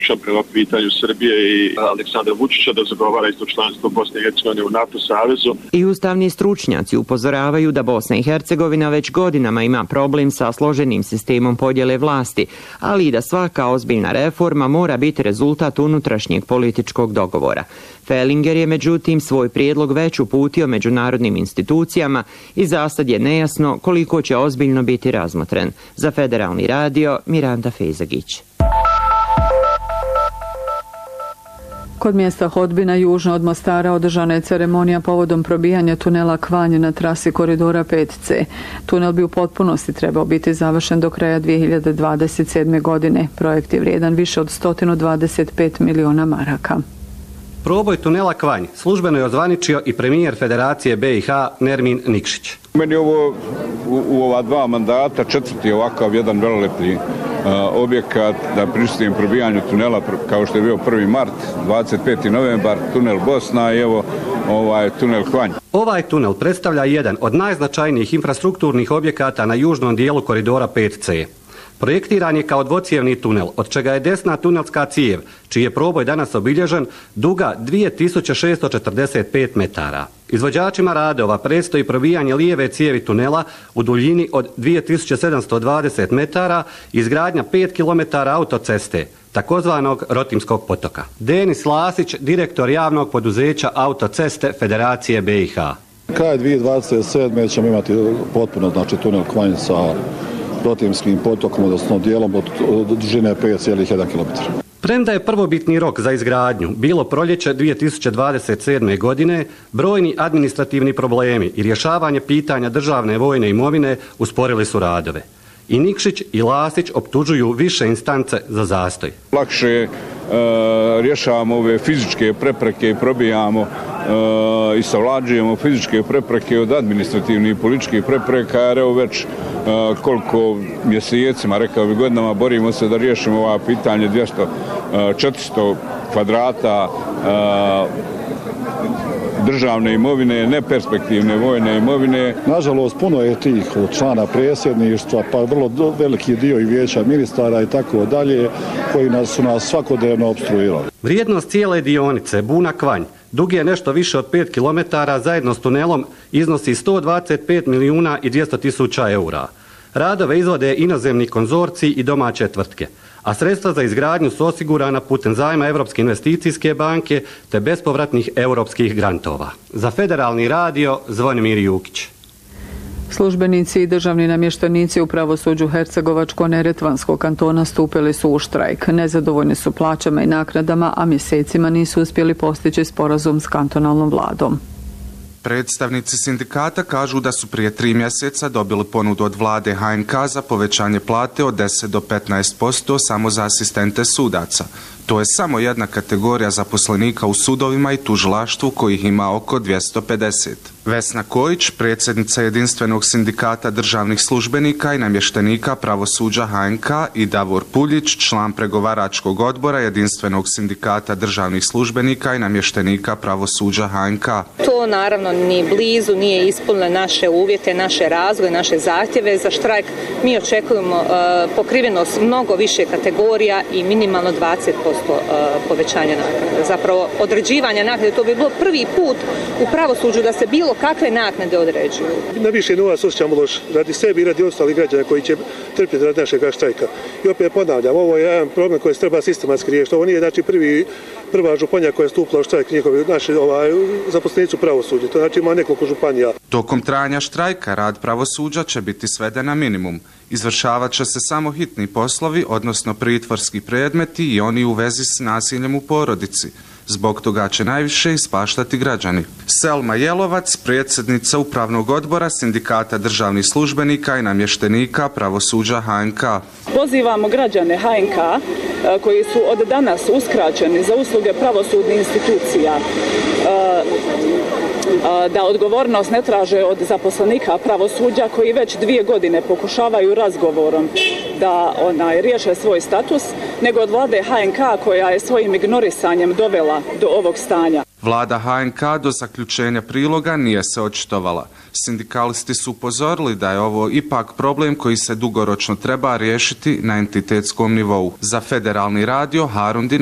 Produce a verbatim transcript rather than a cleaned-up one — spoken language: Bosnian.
prema pitanju Srbije i Aleksandra Vučića da zagovara isto članstvo Bosne i Hercegovine u NATO savezu. I ustavni stručnjaci upozoravaju da Bosna i Hercegovina već godinama ima problem sa složenim sistemom podjele vlasti, ali i da svaka ozbiljna reforma mora biti rezultat unutrašnjeg političkog dogovora. Fellinger je međutim svoj prijedlog već uputio međunarodnim institucijama i zasad je nejasno koliko će ozbiljno biti razmotren. Za Federalni radio, Miranda Fejzagić. Kod mjesta Hodbina južno od Mostara održana je ceremonija povodom probijanja tunela Kvanj na trasi koridora pet ce. Tunel bi u potpunosti trebao biti završen do kraja dvije hiljade dvadeset sedme. godine. Projekt je vrijedan više od sto dvadeset pet miliona maraka. Proboj tunela Kvanj službeno je ozvaničio i premijer Federacije be i ha Nermin Nikšić. Meni ovo u, u ova dva mandata četvrti ovakav jedan velelepni uh, objekat da pristujem probijanju tunela kao što je bio prvi mart, dvadeset peti novembar, tunel Bosna i evo ovaj tunel Kvanj. Ovaj tunel predstavlja jedan od najznačajnijih infrastrukturnih objekata na južnom dijelu koridora pet ce. Projektiran je kao dvocijevni tunel, od čega je desna tunelska cijev, čiji je proboj danas obilježen, duga dvije tisuće šesto četrdeset pet metara. Izvođačima radova predstoji probijanje lijeve cijevi tunela u duljini od dvije tisuće sedamsto dvadeset metara i izgradnja pet kilometara autoceste, takozvanog Rotimskog potoka. Denis Lasić, direktor javnog poduzeća Autoceste Federacije be i ha. Kraj dvije tisuće dvadeset sedme. ćemo imati potpuno znači, tunel Kvanj sa Rotimskim potokom, odnosno dijelom od dužine pet zarez jedan kilometar. Premda je prvobitni rok za izgradnju bilo proljeće dvije tisuće dvadeset sedme. godine, brojni administrativni problemi i rješavanje pitanja državne vojne imovine usporili su radove. I Nikšić i Lasić optužuju više instance za zastoj. Lakše e, rješavamo ove fizičke prepreke i probijamo e, i savlađujemo fizičke prepreke od administrativnih i političkih prepreka, jer evo već e, koliko mjesecima, rekao bi godinama, borimo se da riješimo ova pitanje dvjesto četiristo kvadrata e, državne imovine, neperspektivne vojne imovine. Nažalost, puno je tih od člana predsjedništva, pa vrlo veliki dio i vijeća ministara i tako dalje, koji nas su nas svakodnevno opstruirali. Vrijednost cijele dionice Buna-Kvanj, dug je nešto više od pet kilometara, zajedno s tunelom iznosi sto dvadeset pet milijuna i dvjesto tisuća eura. Radove izvode inozemni konzorciji i domaće tvrtke, a sredstva za izgradnju su osigurana putem zajma Europske investicijske banke te bespovratnih europskih grantova. Za Federalni radio, Zvonimir Jukić. Službenici i državni namještenici u pravosuđu Hercegovačko-neretvanskog kantona stupili su u štrajk. Nezadovoljni su plaćama i naknadama, a mjesecima nisu uspjeli postići sporazum s kantonalnom vladom. Predstavnici sindikata kažu da su prije tri mjeseca dobili ponudu od vlade ha en ka za povećanje plate od deset do petnaest posto samo za asistente sudaca. To je samo jedna kategorija zaposlenika u sudovima i tužilaštvu kojih ima oko dvjesto pedeset. Vesna Kojić, predsjednica jedinstvenog sindikata državnih službenika i namještenika pravosuđa ha en ka i Davor Puljić, član pregovaračkog odbora jedinstvenog sindikata državnih službenika i namještenika pravosuđa ha en ka. To naravno ni blizu nije ispunilo naše uvjete, naše razvoje, naše zahtjeve za štrajk. Mi očekujemo uh, pokrivenost mnogo više kategorija i minimalno dvadeset posto povećanja naknade. Zapravo određivanja naknade, to bi bilo prvi put u pravosuđu da se bilo kakve naknade određuju. Na više novac osjećamo loš radi sebi i radi ostalih građana koji će trpjeti radi našeg štrajka. I opet ponavljam, ovo je jedan problem koji se treba sistematski riješiti. Ovo nije znači prvi, prva županija koja je stupila u štrajk njihovi naši ovaj, zaposlenici u pravosuđu. To znači ima nekoliko županija. Tokom trajanja štrajka rad pravosuđa će biti sveden na minimum. Izvršavat će se samo hitni poslovi, odnosno pritvorski predmeti i oni u vezi s nasiljem u porodici. Zbog toga će najviše ispaštati građani. Selma Jelovac, predsjednica upravnog odbora sindikata državnih službenika i namještenika pravosuđa ha en ka. Pozivamo građane ha en ka koji su od danas uskraćeni za usluge pravosudnih institucija da odgovornost ne traže od zaposlenika pravosuđa koji već dvije godine pokušavaju razgovorom da onaj, riješe svoj status, nego od vlade H N K koja je svojim ignorisanjem dovela do ovog stanja. Vlada H N K do zaključenja priloga nije se očitovala. Sindikalisti su upozorili da je ovo ipak problem koji se dugoročno treba riješiti na entitetskom nivou. Za Federalni radio Harun